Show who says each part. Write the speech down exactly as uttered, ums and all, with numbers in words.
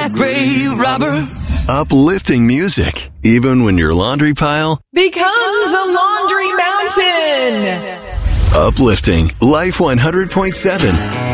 Speaker 1: that grave robber.
Speaker 2: Uplifting music, even when your laundry pile
Speaker 3: becomes a laundry mountain.
Speaker 2: Uplifting Life one hundred point seven.